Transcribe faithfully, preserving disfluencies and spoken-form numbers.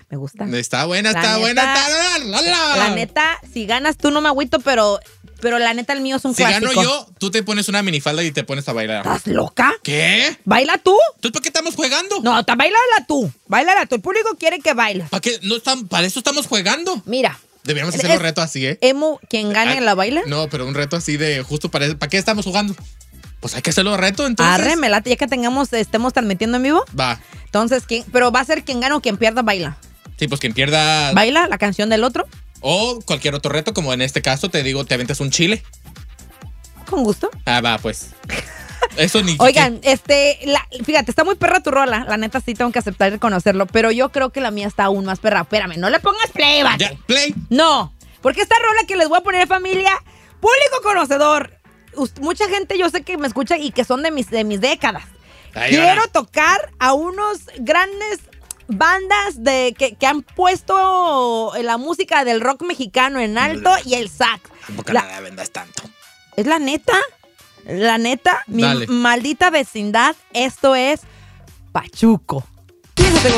Me gusta. Está buena, La está neta, buena. Está... La, la. la neta, si ganas tú no me agüito, pero, pero la neta el mío es un si clásico. Si gano yo, tú te pones una minifalda y te pones a bailar. ¿Estás loca? ¿Qué? ¿Baila tú? ¿Entonces para qué estamos jugando? No, ta, bailala tú. Bailala tú. El público quiere que bailes. ¿Para qué? No están, para eso estamos jugando. Mira. Deberíamos hacer un reto así, ¿eh? Emo, quien gane Ah, la baila. No, pero un reto así de justo para eso. ¿Para qué estamos jugando? Pues hay que hacerlo reto, entonces. Arre, me late, ya que tengamos, estemos transmitiendo en vivo. Va. Entonces, ¿quién? Pero va a ser quien gane o quien pierda, baila. Sí, pues quien pierda. Baila la canción del otro. O cualquier otro reto, como en este caso, te digo, te aventas un chile. Con gusto. Ah, va, pues. Eso ni. Oigan, este, la, fíjate, está muy perra tu rola. La neta sí tengo que aceptar y reconocerlo. Pero yo creo que la mía está aún más perra. Espérame, no le pongas play, vale. Ya, play. No, porque esta rola que les voy a poner, familia, público conocedor. Us- mucha gente yo sé que me escucha y que son de mis, de mis décadas. Ay, Quiero ahora. tocar a unos grandes bandas de que, que han puesto la música del rock mexicano en alto y el sax. Tampoco La- nada vendas tanto. ¿Es la neta? La neta, mi Dale. maldita vecindad, esto es Pachuco. quince segundos.